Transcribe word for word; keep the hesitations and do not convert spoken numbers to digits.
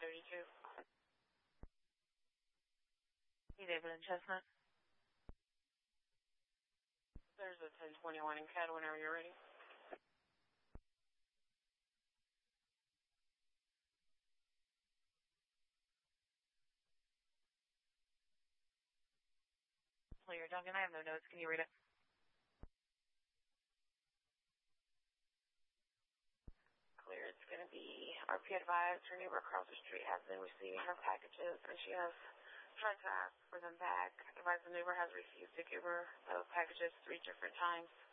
thirty-two. Hey, David and Chestnut. There's a ten twenty-one in C A D whenever you're ready. Clear, Duncan. I have no notes. Can you read it? Clear. It's going to be R P advised. Her neighbor across the street has been receiving her packages, and she has tried to ask for them back. Advised the neighbor has refused to give her those packages three different times.